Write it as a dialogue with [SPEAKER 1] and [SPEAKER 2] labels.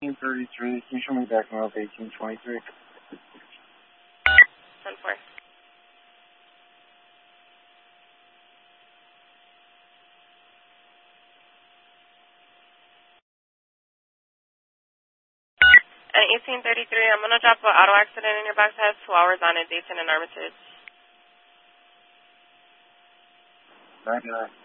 [SPEAKER 1] 1833, can you show me back north 1823?
[SPEAKER 2] 10-4. 1833, I'm going to drop an auto accident in your back test, 2 hours on it, Dayton and Armitage.
[SPEAKER 1] 99.